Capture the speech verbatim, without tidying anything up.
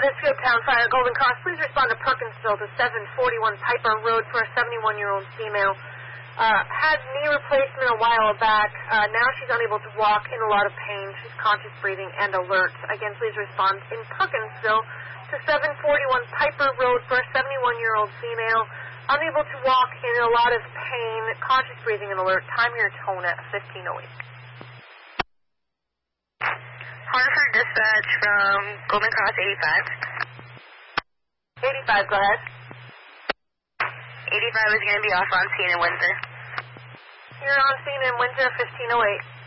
this is Town Fire, Golden Cross. Please respond to Perkinsville to seven forty-one Piper Road for a seventy-one-year-old female. Uh, had knee replacement a while back. Uh, now she's unable to walk, in a lot of pain. She's conscious breathing and alert. Again, please respond in Perkinsville to seven forty-one Piper Road for a seventy-one-year-old female. Unable to walk, in a lot of pain, conscious breathing and alert. Time here, Tona, fifteen oh eight. Hartford dispatch from Golden Cross eighty-five. eighty-five, go ahead. eighty-five is going to be off on scene in Windsor. You're on scene in Windsor, fifteen oh eight.